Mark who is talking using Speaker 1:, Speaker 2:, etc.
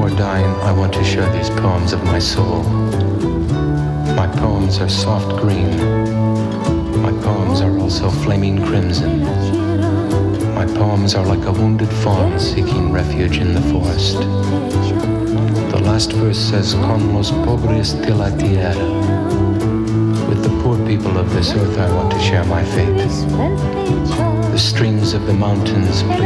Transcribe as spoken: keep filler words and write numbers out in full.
Speaker 1: before dying, I want to share these poems of my soul. My poems are soft green. My poems are also flaming crimson. My poems are like a wounded fawn seeking refuge in the forest. The last verse says, Con los pobres de la tierra. With the poor people of this earth I want to share my fate. The streams of the mountains plead